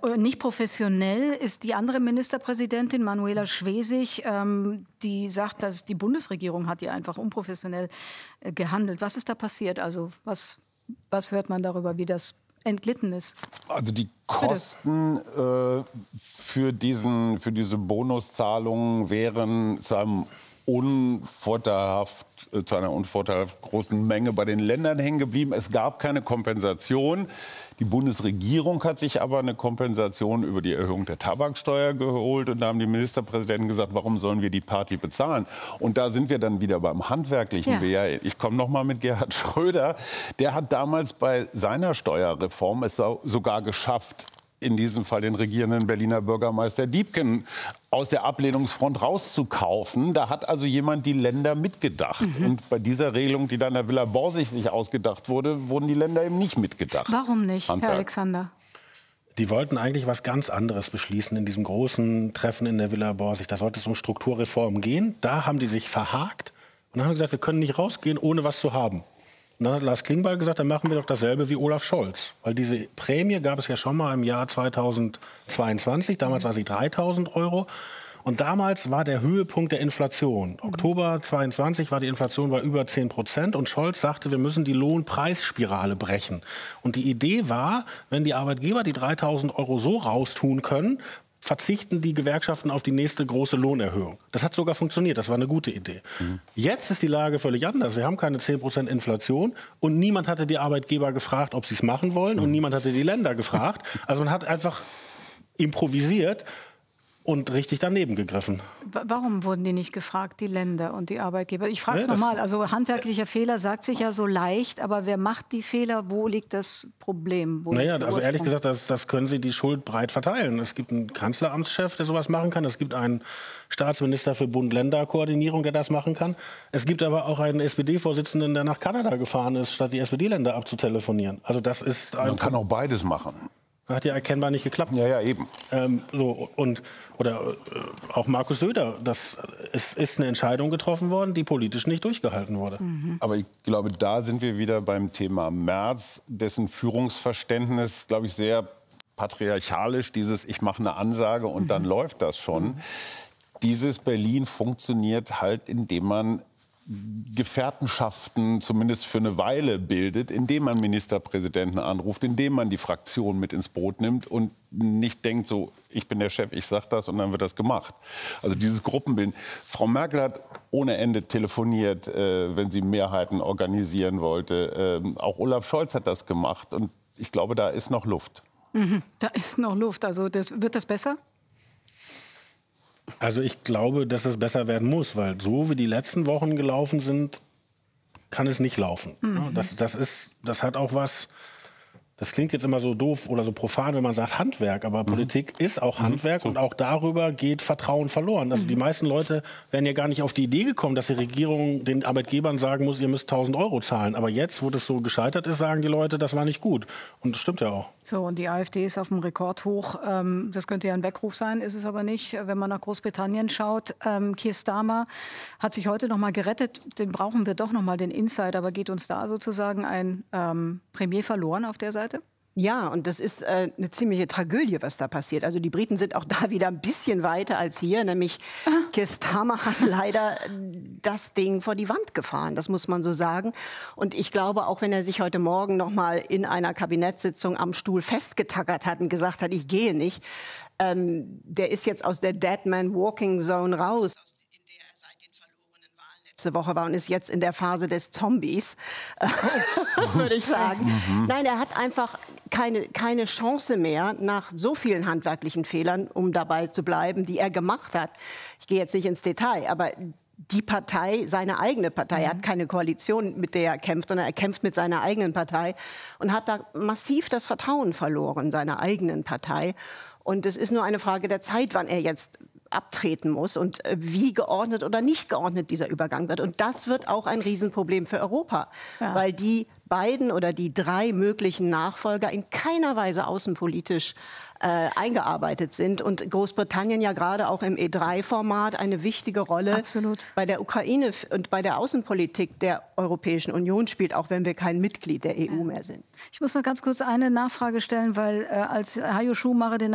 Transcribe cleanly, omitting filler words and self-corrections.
nicht professionell ist die andere Ministerpräsidentin, Manuela Schwesig, die sagt, dass die Bundesregierung hat ja einfach unprofessionell gehandelt. Was ist da passiert? Also was hört man darüber, wie das entglitten ist? Also die Kosten für diese Bonuszahlungen wären zu einer unvorteilhaft großen Menge bei den Ländern hängen geblieben. Es gab keine Kompensation. Die Bundesregierung hat sich aber eine Kompensation über die Erhöhung der Tabaksteuer geholt. Und da haben die Ministerpräsidenten gesagt, warum sollen wir die Party bezahlen? Und da sind wir dann wieder beim Handwerklichen. Ja. Ich komme noch mal mit Gerhard Schröder. Der hat damals bei seiner Steuerreform es sogar geschafft, in diesem Fall den regierenden Berliner Bürgermeister Diepgen aus der Ablehnungsfront rauszukaufen. Da hat also jemand die Länder mitgedacht. Und bei dieser Regelung, die dann der Villa Borsig sich ausgedacht wurde, wurden die Länder eben nicht mitgedacht. Warum nicht, Herr Alexander? Die wollten eigentlich was ganz anderes beschließen in diesem großen Treffen in der Villa Borsig. Da sollte es um Strukturreformen gehen. Da haben die sich verhakt und haben gesagt, wir können nicht rausgehen, ohne was zu haben. Und dann hat Lars Klingbeil gesagt, dann machen wir doch dasselbe wie Olaf Scholz. Weil diese Prämie gab es ja schon mal im Jahr 2022. Damals war sie 3.000 €. Und damals war der Höhepunkt der Inflation. Oktober 22 war die Inflation bei über 10%. Und Scholz sagte, wir müssen die Lohnpreisspirale brechen. Und die Idee war, wenn die Arbeitgeber die 3.000 € so raustun können, verzichten die Gewerkschaften auf die nächste große Lohnerhöhung. Das hat sogar funktioniert, das war eine gute Idee. Jetzt ist die Lage völlig anders. Wir haben keine 10% Inflation und niemand hatte die Arbeitgeber gefragt, ob sie es machen wollen und niemand hatte die Länder gefragt. Also man hat einfach improvisiert und richtig daneben gegriffen. Warum wurden die nicht gefragt, die Länder und die Arbeitgeber? Ich frage es nochmal. Also handwerklicher Fehler sagt sich ja so leicht, aber wer macht die Fehler? Wo liegt das Problem? Naja, also ehrlich gesagt, das können Sie die Schuld breit verteilen. Es gibt einen Kanzleramtschef, der sowas machen kann. Es gibt einen Staatsminister für Bund-Länder-Koordinierung, der das machen kann. Es gibt aber auch einen SPD-Vorsitzenden, der nach Kanada gefahren ist, statt die SPD-Länder abzutelefonieren. Also das ist Man kann auch beides machen. Hat ja erkennbar nicht geklappt. Ja, eben. Auch Markus Söder. Es ist eine Entscheidung getroffen worden, die politisch nicht durchgehalten wurde. Aber ich glaube, da sind wir wieder beim Thema Merz, dessen Führungsverständnis, glaube ich, sehr patriarchalisch, dieses ich mache eine Ansage und dann läuft das schon. Dieses Berlin funktioniert halt, indem man Gefährtenschaften zumindest für eine Weile bildet, indem man Ministerpräsidenten anruft, indem man die Fraktion mit ins Boot nimmt und nicht denkt so, ich bin der Chef, ich sag das und dann wird das gemacht. Also dieses Gruppenbilden. Frau Merkel hat ohne Ende telefoniert, wenn sie Mehrheiten organisieren wollte. Auch Scholz hat das gemacht und ich glaube, da ist noch Luft. Da ist noch Luft. Also wird das besser? Also ich glaube, dass es besser werden muss, weil so wie die letzten Wochen gelaufen sind, kann es nicht laufen. Das hat auch was. Das klingt jetzt immer so doof oder so profan, wenn man sagt Handwerk, aber Politik ist auch Handwerk und auch darüber geht Vertrauen verloren. Also die meisten Leute wären ja gar nicht auf die Idee gekommen, dass die Regierung den Arbeitgebern sagen muss, ihr müsst 1.000 € zahlen. Aber jetzt, wo das so gescheitert ist, sagen die Leute, das war nicht gut. Und das stimmt ja auch. So, und die AfD ist auf dem Rekordhoch. Das könnte ja ein Weckruf sein, ist es aber nicht. Wenn man nach Großbritannien schaut, Keir Starmer hat sich heute noch mal gerettet. Den brauchen wir doch noch mal, den Insider. Aber geht uns da sozusagen ein Premier verloren auf der Seite? Ja, und das ist eine ziemliche Tragödie, was da passiert. Also die Briten sind auch da wieder ein bisschen weiter als hier. Nämlich Keir Starmer hat leider das Ding vor die Wand gefahren, das muss man so sagen. Und ich glaube, auch wenn er sich heute Morgen noch mal in einer Kabinettssitzung am Stuhl festgetackert hat und gesagt hat, ich gehe nicht, der ist jetzt aus der Dead Man Walking Zone raus, Woche war und ist jetzt in der Phase des Zombies, würde ich sagen. Nein, er hat einfach keine Chance mehr nach so vielen handwerklichen Fehlern, um dabei zu bleiben, die er gemacht hat. Ich gehe jetzt nicht ins Detail, aber die Partei, seine eigene Partei, er hat keine Koalition, mit der er kämpft, sondern er kämpft mit seiner eigenen Partei und hat da massiv das Vertrauen verloren, seiner eigenen Partei. Und es ist nur eine Frage der Zeit, wann er jetzt abtreten muss und wie geordnet oder nicht geordnet dieser Übergang wird. Und das wird auch ein Riesenproblem für Europa, weil die beiden oder die drei möglichen Nachfolger in keiner Weise außenpolitisch eingearbeitet sind und Großbritannien ja gerade auch im E3-Format eine wichtige Rolle bei der Ukraine und bei der Außenpolitik der Europäischen Union spielt, auch wenn wir kein Mitglied der EU mehr sind. Ich muss noch ganz kurz eine Nachfrage stellen, weil als Hajo Schumacher den